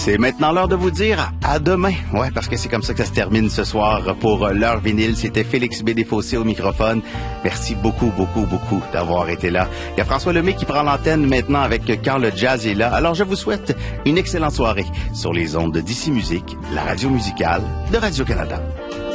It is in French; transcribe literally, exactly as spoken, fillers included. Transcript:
C'est maintenant l'heure de vous dire à demain. Ouais, parce que c'est comme ça que ça se termine ce soir pour l'heure vinyle. C'était Félix B. Desfossés au microphone. Merci beaucoup, beaucoup, beaucoup d'avoir été là. Il y a François Lemay qui prend l'antenne maintenant avec Quand le jazz est là. Alors, je vous souhaite une excellente soirée sur les ondes de D C Musique, la radio musicale de Radio-Canada.